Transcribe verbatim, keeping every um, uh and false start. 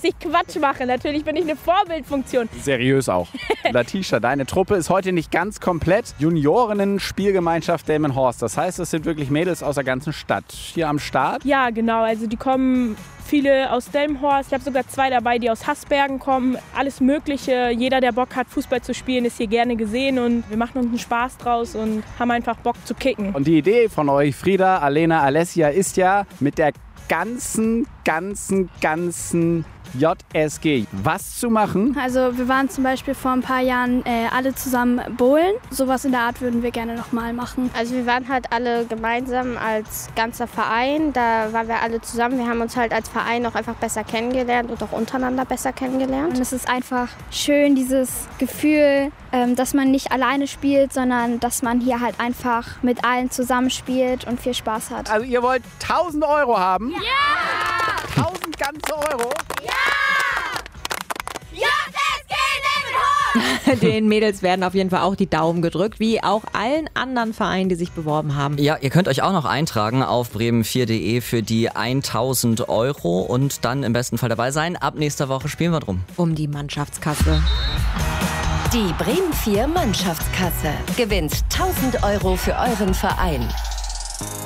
ich Quatsch mache. Natürlich bin ich eine Vorbildfunktion. Seriös auch. Latisha, deine Truppe ist heute nicht ganz komplett. Juniorinnen-Spielgemeinschaft Delmenhorst. Das heißt, es sind wirklich Mädels aus der ganzen Stadt hier am Start. Ja, genau. Also die kommen viele aus Delmenhorst. Ich habe sogar zwei dabei, die aus Hasbergen kommen. Alles Mögliche. Jeder, der Bock hat, Fußball zu spielen, ist hier gerne gesehen. Und wir machen uns einen Spaß draus und haben einfach Bock zu kicken. Und die Idee von euch, Frieda, Alena, Alessia, ist ja mit der ganzen, ganzen, ganzen J S G was zu machen. Also wir waren zum Beispiel vor ein paar Jahren äh, alle zusammen bowlen. Sowas in der Art würden wir gerne nochmal machen. Also wir waren halt alle gemeinsam als ganzer Verein. Da waren wir alle zusammen. Wir haben uns halt als Verein auch einfach besser kennengelernt und auch untereinander besser kennengelernt. Und es ist einfach schön, dieses Gefühl, ähm, dass man nicht alleine spielt, sondern dass man hier halt einfach mit allen zusammenspielt und viel Spaß hat. Also ihr wollt tausend Euro haben? Ja! tausend ganze Euro? Ja! J S G Delmenhorst! Den Mädels werden auf jeden Fall auch die Daumen gedrückt, wie auch allen anderen Vereinen, die sich beworben haben. Ja, ihr könnt euch auch noch eintragen auf bremen vier punkt de für die tausend Euro und dann im besten Fall dabei sein. Ab nächster Woche spielen wir drum. Um die Mannschaftskasse. Die Bremen vier Mannschaftskasse gewinnt tausend Euro für euren Verein.